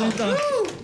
진짜.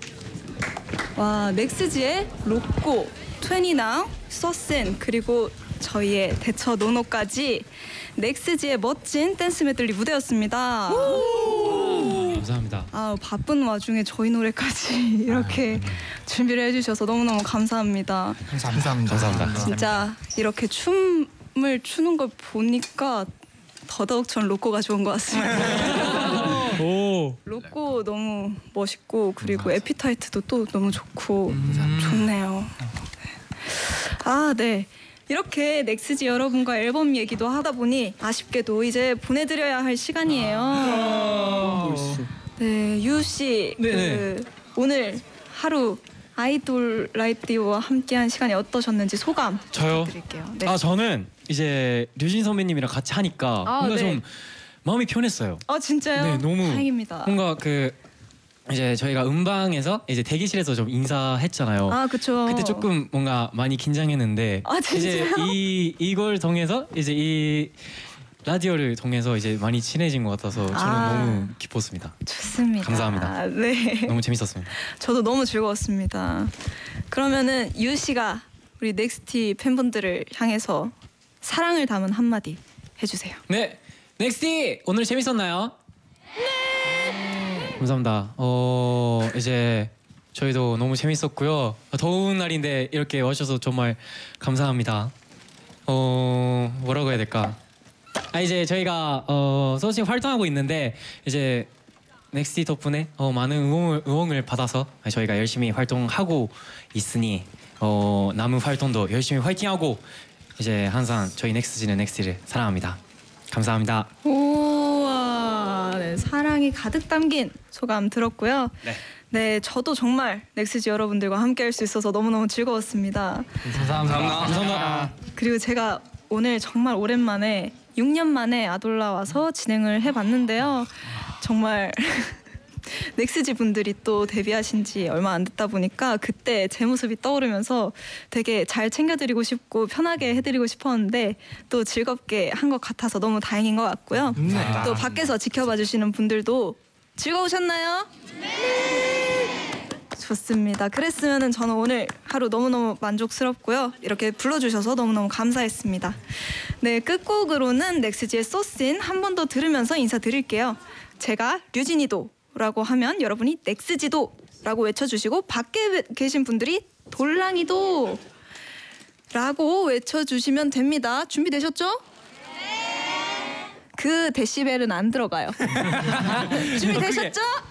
와, 넥스지의 로꼬, 20now, 서센 그리고 저희의 대처 노노까지 넥스지의 멋진 댄스 메들리 무대였습니다. 감사합니다. 아, 바쁜 와중에 저희 노래까지 이렇게 준비를 해주셔서 너무너무 감사합니다. 감사합니다. 진짜 이렇게 춤을 추는 걸 보니까 더더욱 전 로꼬가 좋은 것 같습니다. 오. 로꼬 너무 멋있고 그리고 에피타이트도 또 너무 좋고 좋네요. 아, 네. 이렇게 넥스지 여러분과 앨범 얘기도 하다 보니 아쉽게도 이제 보내드려야 할 시간이에요. 네, 유우 씨, 오늘 하루 아이돌 라디오와 함께한 시간이 어떠셨는지 소감 저요? 부탁드릴게요. 네. 아, 저는 이제 류진 선배님이랑 같이 하니까 뭔가 네. 좀 마음이 편했어요. 아, 진짜요? 네, 너무 다행입니다. 뭔가 그 이제 저희가 음방에서 이제 대기실에서 좀 인사했잖아요. 아, 그쵸. 그때 조금 뭔가 많이 긴장했는데 아, 이제 진짜요? 이걸 통해서 이제 이 라디오를 통해서 이제 많이 친해진 것 같아서 저는 너무 기뻤습니다. 좋습니다. 감사합니다. 네. 너무 재밌었습니다. 저도 너무 즐거웠습니다. 그러면은 유우 씨가 우리 넥스티 팬분들을 향해서 사랑을 담은 한마디 해주세요. 네, 넥스티 오늘 재밌었나요? 네. 감사합니다. 이제 저희도 너무 재밌었고요. 더운 날인데 이렇게 와주셔서 정말 감사합니다. 뭐라고 해야 될까? 이제 저희가 소식 활동하고 있는데 이제 넥스티 덕분에 많은 응원을 받아서 저희가 열심히 활동하고 있으니 남은 활동도 열심히 화이팅하고 이제 항상 저희 넥스지는 넥스티를 사랑합니다. 감사합니다. 우와, 네, 사랑이 가득 담긴 소감 들었고요. 네. 네, 저도 정말 넥스지 여러분들과 함께할 수 있어서 너무너무 즐거웠습니다. 감사합니다. 그리고 제가 오늘 정말 오랜만에 6년 만에 아돌라 와서 진행을 해봤는데요. 정말 넥스지 분들이 또 데뷔하신 지 얼마 안 됐다 보니까 그때 제 모습이 떠오르면서 되게 잘 챙겨드리고 싶고 편하게 해드리고 싶었는데 또 즐겁게 한 것 같아서 너무 다행인 것 같고요. 또 밖에서 지켜봐 주시는 분들도 즐거우셨나요? 네. 좋습니다. 그랬으면 저는 오늘 하루 너무너무 만족스럽고요. 이렇게 불러주셔서 너무너무 감사했습니다. 네, 끝곡으로는 넥스지의 소신 한 번 더 들으면서 인사드릴게요. 제가 류진이도 라고 하면 여러분이 넥스지도 라고 외쳐주시고 밖에 계신 분들이 돌랑이도 라고 외쳐주시면 됩니다. 준비되셨죠? 그 데시벨은 안 들어가요. 준비되셨죠?